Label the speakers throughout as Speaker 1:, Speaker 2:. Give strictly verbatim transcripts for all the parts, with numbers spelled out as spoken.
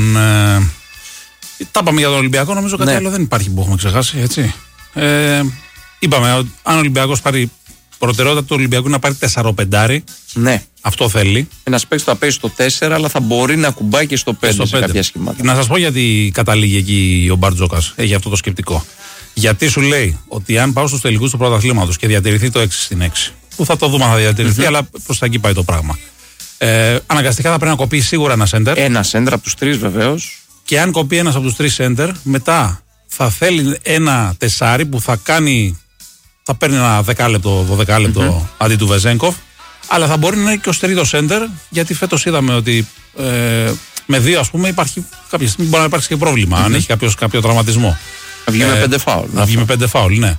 Speaker 1: Λοιπόν, ε, τα είπαμε για τον Ολυμπιακό, νομίζω κάτι ναι. άλλο δεν υπάρχει που έχουμε ξεχάσει, έτσι. Ε, είπαμε, αν ο Ολυμπιακός πάρει προτεραιότητα του Ολυμπιακού να πάρει τέσσερα πέντε.
Speaker 2: Ναι.
Speaker 1: Αυτό θέλει.
Speaker 2: Ένα παίκτη θα παίζει στο τέσσερα, αλλά θα μπορεί να κουμπάει και στο πέντε, και στο σε πέντε. Κάποια σχήματα.
Speaker 1: Να σας πω γιατί καταλήγει εκεί ο Μπαρτζόκας. Έχει αυτό το σκεπτικό. Γιατί σου λέει ότι αν πάω στους τελικούς του πρωταθλήματος και διατηρηθεί το έξι στην έξι, που θα το δούμε αν θα διατηρηθεί, mm-hmm. αλλά προς τα εκεί πάει το πράγμα. Ε, αναγκαστικά θα πρέπει να κοπεί σίγουρα ένα σέντερ.
Speaker 2: Ένα σέντερ από τους τρεις βεβαίως.
Speaker 1: Και αν κοπεί ένας από τους τρεις σέντερ, μετά θα θέλει ένα τεσάρι που θα κάνει. Θα παίρνει ένα δεκάλεπτο, δωδεκάλεπτο mm-hmm. αντί του Βεζένκοφ. Αλλά θα μπορεί να είναι και ο τρίτο σέντερ, γιατί φέτος είδαμε ότι ε, με δύο, ας πούμε, υπάρχει κάποια στιγμή μπορεί να υπάρξει και πρόβλημα, mm-hmm. αν έχει κάποιος, κάποιο τραυματισμό.
Speaker 2: Να βγει ε, με πέντε φάουλ.
Speaker 1: Να βγει με πέντε φάουλ, ναι.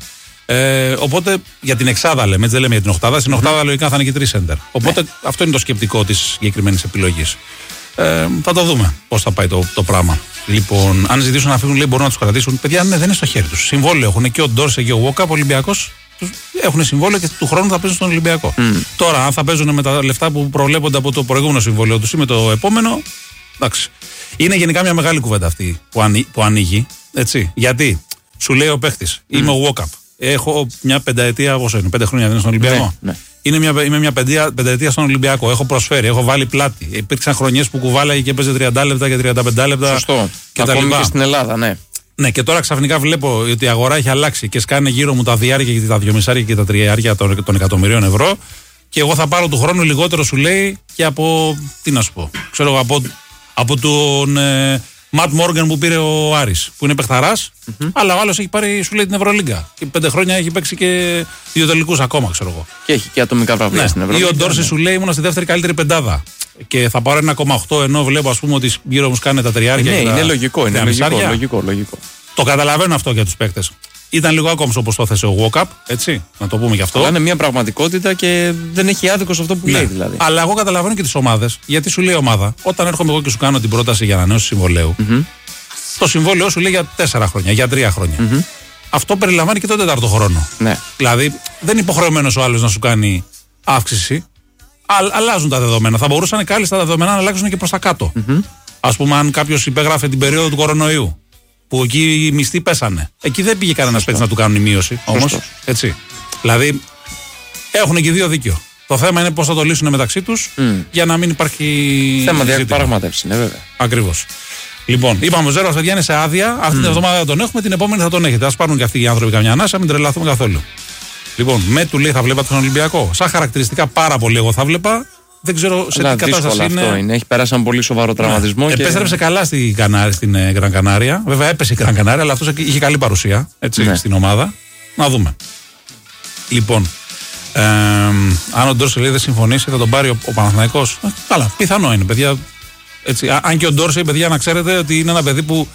Speaker 1: Ε, οπότε για την εξάδα λέμε, έτσι δεν λέμε για την οχτάδα. Στην οχτάδα mm-hmm. λογικά θα είναι και τρεις σέντερ. Οπότε ναι. αυτό είναι το σκεπτικό της συγκεκριμένης επιλογής. Ε, θα το δούμε πώς θα πάει το, το πράγμα. Λοιπόν, αν ζητήσουν να φύγουν, λέει μπορούν να τους κρατήσουν. Παιδιά, ναι, δεν είναι στο χέρι τους. Συμβόλαιο έχουν και ο Ντόρσε και ο Βόκαπ, ο Ολυμπιακός. Έχουν συμβόλαιο και του χρόνου θα παίζουν στον Ολυμπιακό. Mm. Τώρα, αν θα παίζουν με τα λεφτά που προβλέπονται από το προηγούμενο συμβόλαιο του ή με το επόμενο. Εντάξει. Είναι γενικά μια μεγάλη κουβέντα αυτή που, ανοί, που ανοίγει. Έτσι. Γιατί σου λέει ο παίχτης, mm. είμαι ο Βόκαπ. Έχω μια πενταετία, πόσο είναι, πέντε χρόνια δεν είναι στον Ολυμπιακό. Ναι, ναι. Είναι μια, είμαι μια πενταετία, πενταετία στον Ολυμπιακό. Έχω προσφέρει, έχω βάλει πλάτη. Υπήρξαν χρονιές που κουβάλαγε και παίζει τριάντα λεπτά και τριάντα πέντε λεπτά.
Speaker 2: Σωστό.
Speaker 1: Και
Speaker 2: ακόμη και στην Ελλάδα, ναι.
Speaker 1: Ναι, και τώρα ξαφνικά βλέπω ότι η αγορά έχει αλλάξει και σκάνε γύρω μου τα διάρκεια και τα δυόμισάρια και τα τριάρια των, των εκατομμυρίων ευρώ. Και εγώ θα πάρω του χρόνου λιγότερο, σου λέει, και από. Τι να σου πω. Ξέρω εγώ, από, από τον ε, Ματ Μόργαν που πήρε ο Άρης, που είναι παιχταράς, mm-hmm. αλλά ο άλλος έχει πάρει, σου λέει, την Ευρωλίγκα. Και πέντε χρόνια έχει παίξει και δύο τελικούς ακόμα, ξέρω εγώ.
Speaker 2: Και έχει και ατομικά βραβεία ναι. στην Ευρωλίγκα.
Speaker 1: Ή ο Ντόρση ναι. σου λέει, ήμουν στη δεύτερη καλύτερη πεντάδα. Και θα πάρω ένα κόμμα οκτώ ενώ βλέπω, ας πούμε, ότι γύρω μου σκάνε τα τριάρια.
Speaker 2: Ναι,
Speaker 1: και
Speaker 2: είναι
Speaker 1: τα,
Speaker 2: λογικό, είναι λογικό, λογικό, λογικό.
Speaker 1: Το καταλαβαίνω αυτό για τους παίκτες. Ήταν λίγο ακόμη όπως το θέσε ο Βόκαπ, έτσι, να το πούμε γι' αυτό.
Speaker 2: Αλλά είναι μια πραγματικότητα και δεν έχει άδικο σε αυτό που ναι. λέει δηλαδή.
Speaker 1: Αλλά εγώ καταλαβαίνω και τις ομάδες, γιατί σου λέει η ομάδα, όταν έρχομαι εγώ και σου κάνω την πρόταση για ανανέωση συμβολέου, mm-hmm. το συμβόλαιό σου λέει για τέσσερα χρόνια, για τρία χρόνια. Mm-hmm. Αυτό περιλαμβάνει και τον τέταρτο χρόνο.
Speaker 2: Ναι.
Speaker 1: Δηλαδή δεν είναι υποχρεωμένος ο άλλος να σου κάνει αύξηση. Α, αλλάζουν τα δεδομένα. Θα μπορούσαν κάλλιστα τα δεδομένα να αλλάξουν και προς τα κάτω. Mm-hmm. Ας πούμε, αν κάποιος υπέγραφε την περίοδο του κορονοϊού, που εκεί οι μισθοί πέσανε. Εκεί δεν πήγε κανένας παίκτης να του κάνουν η μείωση. Όμως, έτσι. Δηλαδή, έχουν και δύο δίκιο. Το θέμα είναι πώς θα το λύσουν μεταξύ τους mm. για να μην υπάρχει.
Speaker 2: Θέμα διαπραγμάτευση, ναι, βέβαια.
Speaker 1: Ακριβώς. Λοιπόν, είπαμε ο Ζέρος θα βγαίνει σε άδεια. Αυτή mm. την εβδομάδα θα τον έχουμε, την επόμενη θα τον έχετε. Ας πάρουν και αυτοί οι άνθρωποι καμιά ανάσα, μην τρελαθούμε καθόλου. Λοιπόν, με του λέει θα βλέπατε τον Ολυμπιακό. Σαν χαρακτηριστικά πάρα πολύ εγώ θα βλέπα. Δεν ξέρω σε τι κατάσταση είναι.
Speaker 2: Αυτό είναι. Έχει περάσει ένα πολύ σοβαρό τραυματισμό.
Speaker 1: Ναι. Και... Επέστρεψε καλά στην, Κανάρι, στην ε, Γκραν Κανάρια. Βέβαια έπεσε η Γκραν Κανάρια, αλλά αυτός είχε καλή παρουσία έτσι, ναι. στην ομάδα. Να δούμε. Λοιπόν, ε, αν ο Ντόρσεϊ δεν συμφωνήσει, θα τον πάρει ο, ο Παναθηναϊκός. Ε, καλά, πιθανό είναι, παιδιά. Έτσι, α, αν και ο Ντόρσεϊ, παιδιά, να ξέρετε ότι είναι ένα παιδί που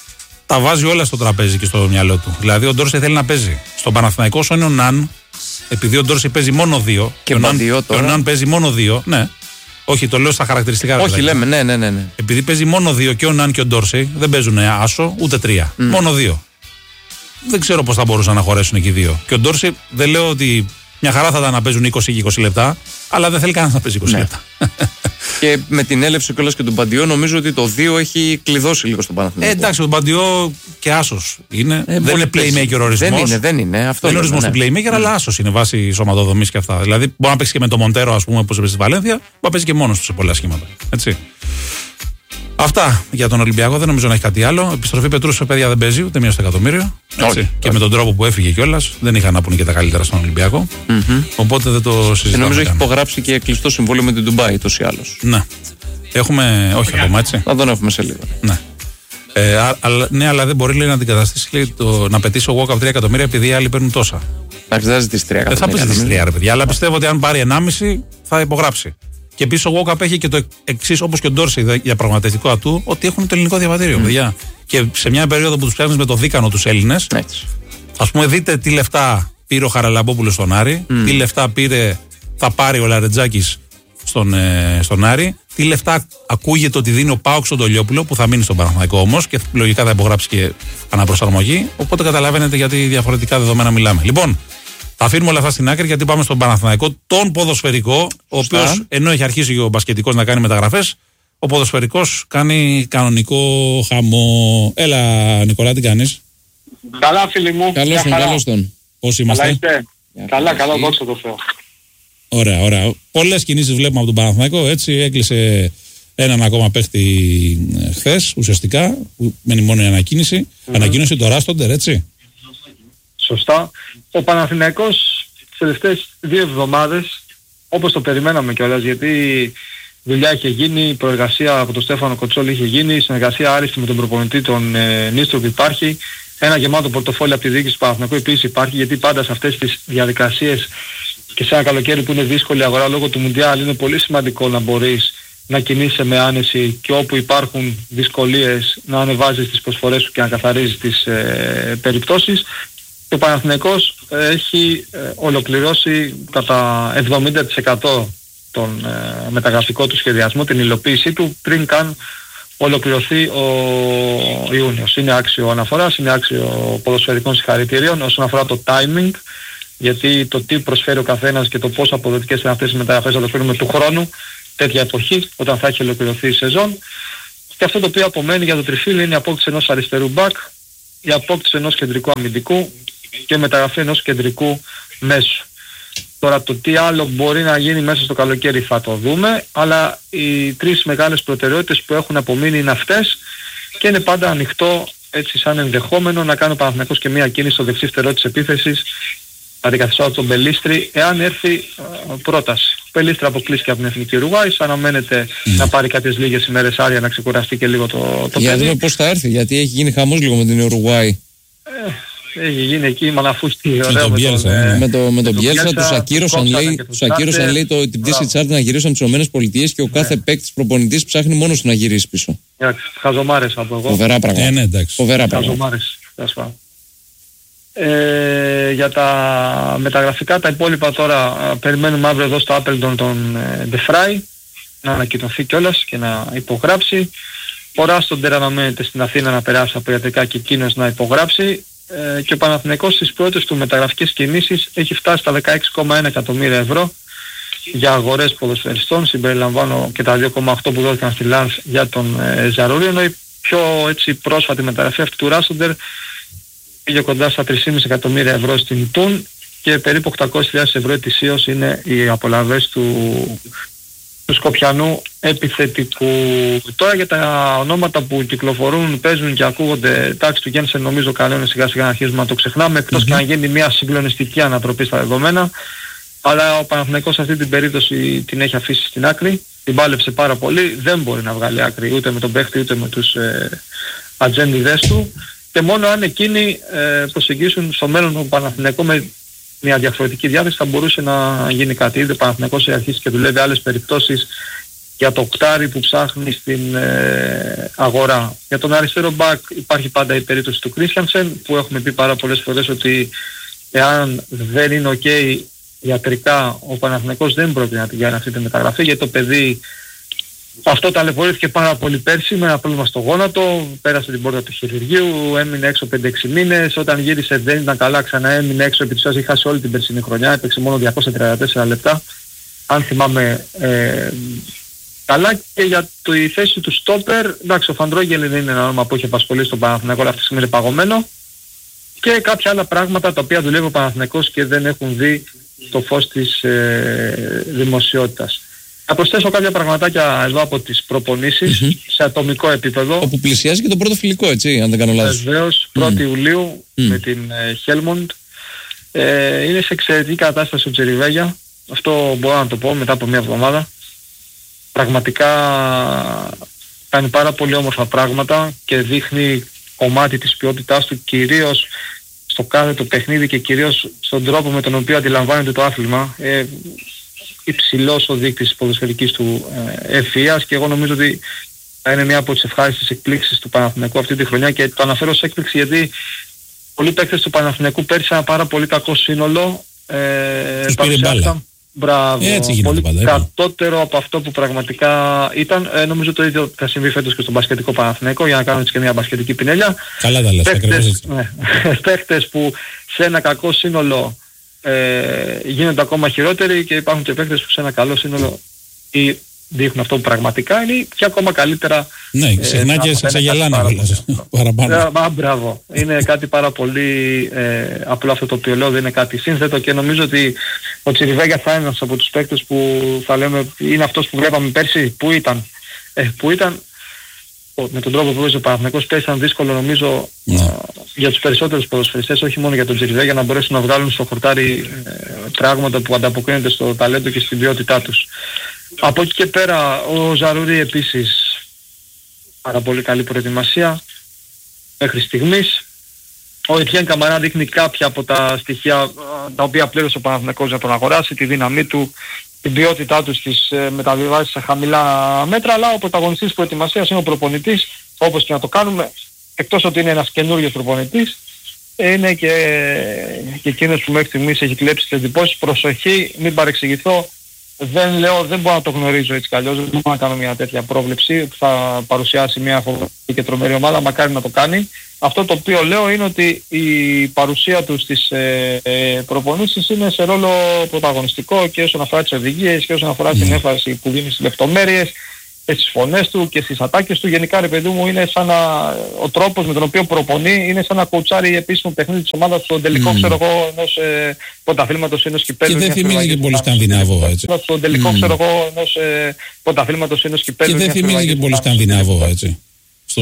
Speaker 1: τα βάζει όλα στο τραπέζι και στο μυαλό του. Δηλαδή, ο Ντόρσεϊ θέλει να παίζει. Στον Παναθηναϊκό, όσο είναι ο Ναν. Επειδή ο Ντόρσεϊ παίζει μόνο δύο.
Speaker 2: Και ο Ναν,
Speaker 1: ο Ναν παίζει μόνο δύο. Ναι. Όχι, το λέω στα χαρακτηριστικά.
Speaker 2: Όχι, λέμε, ναι, ναι, ναι, ναι.
Speaker 1: Επειδή παίζει μόνο δύο και ο Ναν και ο Ντόρσεϊ, δεν παίζουν άσο ούτε τρία. Mm. Μόνο δύο. Δεν ξέρω πώς θα μπορούσαν να χωρέσουν εκεί δύο. Και ο Ντόρσεϊ δεν λέω ότι μια χαρά θα ήταν να παίζουν είκοσι και είκοσι λεπτά, αλλά δεν θέλει κανένα να παίζει είκοσι ναι. λεπτά.
Speaker 2: Και με την έλευση κιόλας και του Μπαντιό, νομίζω ότι το δύο έχει κλειδώσει λίγο στον Παναθηναϊκό.
Speaker 1: Ε, εντάξει, ο Μπαντιό και άσος είναι. Ε, δεν είναι playmaker ορισμός.
Speaker 2: Δεν είναι, δεν είναι. Αυτό
Speaker 1: δεν είναι ορισμός του playmaker,
Speaker 2: ναι.
Speaker 1: αλλά άσος είναι βάση σωματοδομής και αυτά. Δηλαδή μπορεί να παίξει και με το Μοντέρο, ας πούμε, όπως έπαιζε στη Βαλένθια, μπορεί να παίζει και μόνος του σε πολλά σχήματα. Έτσι. Αυτά για τον Ολυμπιακό, δεν νομίζω να έχει κάτι άλλο. Επιστροφή Πετρούσου, παιδιά, δεν παίζει ούτε μία στο εκατομμύριο.
Speaker 2: Όχι,
Speaker 1: και όχι. Με τον τρόπο που έφυγε κιόλας, δεν είχαν να πούνε και τα καλύτερα στον Ολυμπιακό. Mm-hmm. Οπότε δεν το συζητάμε.
Speaker 2: Και νομίζω έχει υπογράψει και κλειστό συμβόλαιο με την Ντουμπάι, τόσο ή άλλως.
Speaker 1: Ναι. Έχουμε. Όχι ακόμα, έτσι.
Speaker 2: Θα τον έχουμε σε λίγο.
Speaker 1: Ναι. Ε, α, α, ναι, αλλά δεν μπορεί λέει, να αντικαταστήσει λέει, το, να πετύσει ο Walkup τρία εκατομμύρια επειδή οι άλλοι παίρνουν τόσα.
Speaker 2: Εντάξει, δεν θα ζητήσει τρία εκατομμύρια.
Speaker 1: Δεν θα ζητήσει τρία, ρε παιδιά. Αλλά πιστεύω ότι αν πάρει ενάμιση θα υπογράψει. Και επίσης ο Walkup έχει και το εξής, όπως και ο Ντόρσεϊ για πραγματευτικό ατού, ότι έχουν το ελληνικό διαβατήριο, mm. παιδιά. Και σε μια περίοδο που τους πιάνεις με το δίκανο τους Έλληνες, ας πούμε, δείτε τι λεφτά πήρε ο Χαραλαμπόπουλος στον Άρη, mm. τι λεφτά πήρε, θα πάρει ο Λαρετζάκης στον, ε, στον Άρη, τι λεφτά ακούγεται ότι δίνει ο Πάοξ στον Τολιόπουλο, που θα μείνει στον Παναθηναϊκό όμως και λογικά θα υπογράψει και αναπροσαρμογή. Οπότε καταλαβαίνετε γιατί διαφορετικά δεδομένα μιλάμε. Λοιπόν, θα αφήνουμε όλα αυτά στην άκρη γιατί πάμε στον Παναθηναϊκό, τον ποδοσφαιρικό, ο οποίος ενώ έχει αρχίσει και ο μπασκετικός να κάνει μεταγραφές, Ο ποδοσφαιρικός κάνει κανονικό χαμό. Έλα, Νικολά, τι κάνεις?
Speaker 3: Καλά, φίλοι μου.
Speaker 2: Καλώς τον, καλώς τον.
Speaker 1: Πώς είμαστε?
Speaker 3: Καλά είστε? Καλά, καλά, δόξα τω Θεώ.
Speaker 1: Ωραία, ωραία. Πολλές κινήσεις βλέπουμε από τον Παναθηναϊκό. Έτσι έκλεισε έναν ακόμα παίχτη χθες, ουσιαστικά. Που μένει μόνο η ανακοίνηση. Mm-hmm. Ανακοίνωση το Ράστοντερ, έτσι.
Speaker 3: Σωστά. Ο Παναθηναϊκός τις τελευταίες δύο εβδομάδες, όπως το περιμέναμε κιόλας, γιατί δουλειά είχε γίνει, η προεργασία από τον Στέφανο Κοτσόλη είχε γίνει, η συνεργασία άριστη με τον προπονητή τον ε, Νίστρο που υπάρχει, ένα γεμάτο πορτοφόλι από τη διοίκηση του Παναθηναϊκού επίσης υπάρχει, γιατί πάντα σε αυτές τις διαδικασίες και σε ένα καλοκαίρι που είναι δύσκολη αγορά λόγω του Μουντιάλ είναι πολύ σημαντικό να μπορείς να κινείσαι με άνεση και όπου υπάρχουν δυσκολίες να ανεβάζεις τις προσφορές σου και να καθαρίζεις τις ε, περιπτώσεις. Και ο Παναθηναϊκός έχει ε, ολοκληρώσει κατά εβδομήντα τοις εκατό τον ε, μεταγραφικό του σχεδιασμό, την υλοποίησή του πριν καν ολοκληρωθεί ο Ιούνιος. Είναι άξιο αναφοράς, είναι άξιο ποδοσφαιρικών συγχαρητηρίων όσον αφορά το timing, γιατί το τι προσφέρει ο καθένας και το πόσο αποδοτικές είναι αυτές οι μεταγραφές θα το φέρουμε του χρόνου, τέτοια εποχή, όταν θα έχει ολοκληρωθεί η σεζόν. Και αυτό το οποίο απομένει για το τριφύλι είναι η απόκτηση ενός αριστερού μπακ, η απόκτηση ενός κεντρικού αμυντικού και μεταγραφή ενός κεντρικού μέσου. Τώρα το τι άλλο μπορεί να γίνει μέσα στο καλοκαίρι θα το δούμε, αλλά οι τρεις μεγάλες προτεραιότητες που έχουν απομείνει είναι αυτές και είναι πάντα ανοιχτό έτσι σαν ενδεχόμενο να κάνει ο Παναθηναϊκός και μία κίνηση στο δεξί φτερό της επίθεσης, αντικαθιστώ από τον Μπελίστρη, εάν έρθει α, πρόταση. Ο Μπελίστρη αποκλείστηκε από την Εθνική Ουρουγουάη, αναμένεται mm. να πάρει κάποιες λίγες ημέρες άδεια να ξεκουραστεί και λίγο το, το
Speaker 2: για
Speaker 3: παιδί.
Speaker 2: δούμε πώς θα έρθει, γιατί έχει γίνει χαμός λίγο με την Ουρουγουάη.
Speaker 3: Ε, έχει γίνει εκεί μαλαφούστη
Speaker 1: ωραίο με τον
Speaker 2: ε, με, το, με τον Πιέλσα, τους ακύρωσαν λέει, τους ακύρωσαν, λέει το, την πτήση της Άρτη να γυρίσουν από τις ΗΠΑ και ο κάθε ναι. παίκτης προπονητής ψάχνει μόνος του να γυρίσει πίσω.
Speaker 3: Χαζομάρες από εγώ.
Speaker 2: Φοβερά πράγματα.
Speaker 1: Ε, ναι, εντάξει.
Speaker 2: Φοβερά πράγματα.
Speaker 3: Χαζομάρες. Ε, για τα μεταγραφικά τα υπόλοιπα τώρα περιμένουμε αύριο εδώ στο Appleton τον Ντεφράι να ανακοινωθεί κιόλας και να υπογράψει. Ο Ράστοντερ αναμένεται στην Αθήνα να περάσει από ιατρικά και εκείνος να υπογράψει ε, και ο Παναθηναϊκός στις πρώτες του μεταγραφικές κινήσεις έχει φτάσει στα δεκαέξι κόμμα ένα εκατομμύρια ευρώ για αγορές ποδοσφαιριστών, συμπεριλαμβάνω και τα δύο κόμμα οκτώ που δόθηκαν στη Λανς για τον ε, Ζαρουρί, ενώ η πιο έτσι πρόσφατη μεταγραφή αυτή του Ράστοντερ πήγε κοντά στα τρία κόμμα πέντε εκατομμύρια ευρώ στην Τουν και περίπου οκτακόσιες χιλιάδες ευρώ ετησίως είναι οι απολαβές του, του Σκοπιανού επιθετικού. Τώρα για τα ονόματα που κυκλοφορούν, παίζουν και ακούγονται, εντάξει του Γένσεν νομίζω καλό είναι σιγά σιγά να αρχίζουμε να το ξεχνάμε, εκτός mm-hmm. και να γίνει μια συγκλονιστική ανατροπή στα δεδομένα, αλλά ο Παναθηναϊκός σε αυτή την περίπτωση την έχει αφήσει στην άκρη, την πάλεψε πάρα πολύ, δεν μπορεί να βγάλει άκρη ούτε με τον παίχτη ούτε με τους ε, ατζέντιδες του. Και μόνο αν εκείνοι ε, προσεγγίσουν στο μέλλον τον Παναθηναϊκό με μια διαφορετική διάθεση θα μπορούσε να γίνει κάτι. Ήδη ο Παναθηναϊκός έχει αρχίσει και δουλεύει άλλες περιπτώσεις για το κτάρι που ψάχνει στην ε, αγορά. Για τον αριστερό μπακ υπάρχει πάντα η περίπτωση του Κρίστιανσεν που έχουμε πει πάρα πολλές φορές ότι εάν δεν είναι ok ιατρικά ο Παναθηναϊκός δεν πρόκειται να την κάνει αυτή τη μεταγραφή, γιατί το παιδί αυτό ταλαιπωρήθηκε πάρα πολύ πέρσι με ένα πρόβλημα στο γόνατο, πέρασε την πόρτα του χειρουργείου, έμεινε έξω πέντε έξι μήνες, όταν γύρισε δεν ήταν καλά, ξανά έμεινε έξω, επί της ουσίας είχε χάσει όλη την περσινή χρονιά, έπαιξε μόνο διακόσια τριάντα τέσσερα λεπτά, αν θυμάμαι ε, καλά. Και για τη θέση του στόπερ, εντάξει ο Φαντρόγγελ δεν είναι ένα όνομα που έχει απασχολήσει τον Παναθηναϊκό, αλλά αυτή τη στιγμή είναι παγωμένο, και κάποια άλλα πράγματα τα οποία δουλεύει ο Παναθηναϊκός και δεν έχουν δει το φως της ε, δημοσιότητας. Θα προσθέσω κάποια πραγματάκια εδώ από τις προπονήσεις mm-hmm. σε ατομικό επίπεδο.
Speaker 2: Όπου πλησιάζει και το πρώτο φιλικό, έτσι, αν δεν κάνω λάθος.
Speaker 3: Βεβαίως, πρώτη mm. Ιουλίου mm. με την Χέλμοντ. Ε, είναι σε εξαιρετική κατάσταση ο Τζεριβέγια. Αυτό μπορώ να το πω μετά από μια εβδομάδα. Πραγματικά κάνει πάρα πολύ όμορφα πράγματα και δείχνει κομμάτι της ποιότητάς του, κυρίως στο κάθε το παιχνίδι και κυρίως στον τρόπο με τον οποίο αντιλαμβάνεται το άθλημα. Ε, υψηλός ο δείκτης της ποδοσφαιρικής του ε, ευφυΐας και εγώ νομίζω ότι θα είναι μια από τις ευχάριστες εκπλήξεις του Παναθηναϊκού αυτή τη χρονιά, και το αναφέρω σε έκπληξη γιατί πολλοί παίκτες του Παναθηναϊκού πέρυσι ένα πάρα πολύ κακό σύνολο ε, παρουσιάσαν μπράβο,
Speaker 1: έτσι
Speaker 3: πολύ
Speaker 1: πάντα,
Speaker 3: κατώτερο από αυτό που πραγματικά ήταν. Ε, νομίζω το ίδιο θα συμβεί φέτος και στον μπασκετικό Παναθηναϊκό, για να κάνουμε έτσι και μια μπασκετική πινέλια.
Speaker 1: Καλά τα λες, ακριβώς.
Speaker 3: Ναι, παίκτες που σε ένα κακό σύνολο ε, γίνονται ακόμα χειρότεροι, και υπάρχουν και παίκτες που σε ένα καλό σύνολο ή δείχνουν αυτό που πραγματικά είναι και ακόμα καλύτερα.
Speaker 1: Ναι, συχνά ε, και σε ξεγελάνε παραπάνω.
Speaker 3: Μα μπράβο. Είναι κάτι πάρα πολύ ε, απλό αυτό το οποίο λέω, δεν είναι κάτι σύνθετο και νομίζω ότι ο Τσιριβέγια θα είναι ένας από τους παίκτες που θα λέμε είναι αυτός που βλέπαμε πέρσι. Πού ήταν. Ε, που ήταν με τον τρόπο που βρίσκεται ο Παναθηναϊκός πέρσι ήταν δύσκολο νομίζω
Speaker 1: ναι.
Speaker 3: α, για τους περισσότερους ποδοσφαιριστές, όχι μόνο για τον Τσιριβέγια, να μπορέσουν να βγάλουν στο χορτάρι ε, πράγματα που ανταποκρίνονται στο ταλέντο και στην ποιότητά τους. Από εκεί και πέρα ο Ζαρούρι επίσης πάρα πολύ καλή προετοιμασία μέχρι στιγμής. Ο Ετιέν Καμαρά δείχνει κάποια από τα στοιχεία τα οποία πλήρωσε ο Παναθηναϊκός να τον αγοράσει, τη δύναμή του, την ποιότητά του στις μεταβιβάσεις σε χαμηλά μέτρα, αλλά ο πρωταγωνιστής της προετοιμασίας είναι ο προπονητής, όπως και να το κάνουμε, εκτός ότι είναι ένας καινούριος προπονητής, είναι και, και εκείνος που μέχρι στιγμής έχει κλέψει τις εντυπώσεις. Προσοχή, μην παρεξηγηθώ. Δεν λέω, δεν μπορώ να το γνωρίζω έτσι κι αλλιώς, δεν μπορώ να κάνω μια τέτοια πρόβλεψη που θα παρουσιάσει μια φοβερή και τρομερή ομάδα, μακάρι να το κάνει. Αυτό το οποίο λέω είναι ότι η παρουσία του στις ε, ε, προπονήσεις είναι σε ρόλο πρωταγωνιστικό και όσον αφορά τις οδηγίες και όσον αφορά την έμφαση που δίνει στις λεπτομέρειες και στις φωνές του και στις ατάκες του. Γενικά ρε παιδί μου είναι σαν να, ο τρόπος με τον οποίο προπονεί είναι σαν να κουτσάρει επίσημο παιχνίδι της ομάδας στον τελικό mm. ξέρω εγώ ενός ε, πρωταθλήματος ενός κυπέλλου.
Speaker 1: Και δεν θυμίζει και πολύ Σκανδιναβό έτσι.
Speaker 3: Στον τελικό mm. ξέρω εγώ ενός ε, πρωταθλήματος ενός κυπέλλου.
Speaker 1: Και δεν θυμίζει και πολύ Σκανδιναβό έτσι.